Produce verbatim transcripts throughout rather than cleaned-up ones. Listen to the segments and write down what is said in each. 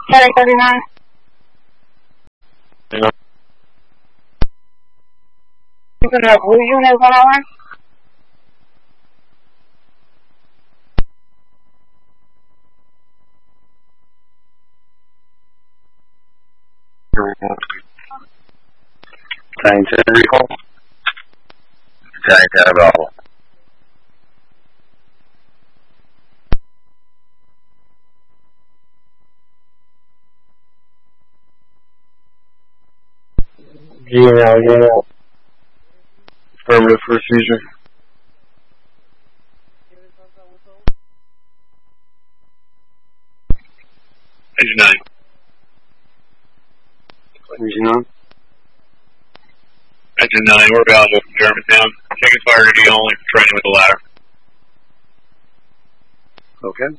Medic thirty-nine. Yeah. You can have blue unit one oh one. Tank ten recall. Tank ten available. G now, G now. Affirmative for seizure. Engine nine. Engine nine. Engine nine, we're available from Germantown. Taking fire duty only for training with the ladder. Okay.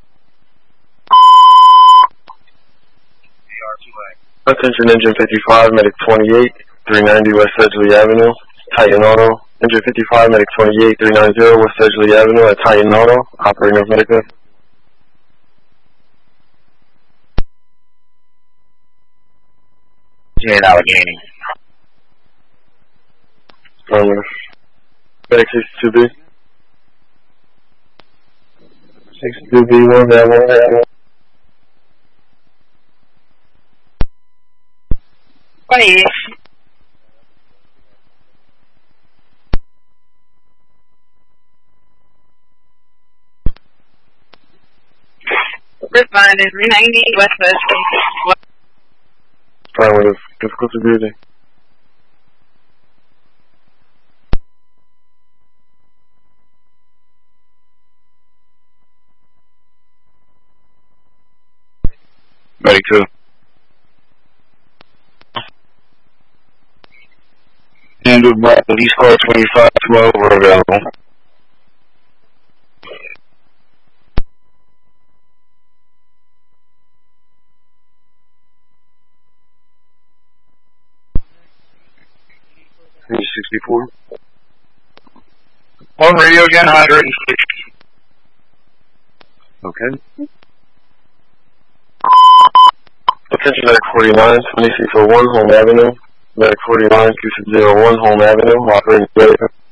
Attention Engine fifty-five, Medic twenty-eight, three ninety West Sedgley Avenue, Titan Auto. Engine fifty-five, Medic twenty-eight, three ninety West Sedgley Avenue at Titan Auto, operating of Medica. J and Allegheny. Affirmative. Medic sixty-two B. sixty-two B, one down, one down. twenty-eight. Responded, three ninety West Sedgley. Affirmative. Difficulty breathing. Medic two. Handled by police car twenty-five twelve, we're available. sixty-four. On radio again, one hundred six. Okay. Attention Medic forty-nine, twenty-six oh one, Home Avenue. Medic forty-nine, two six zero one, Home Avenue, operating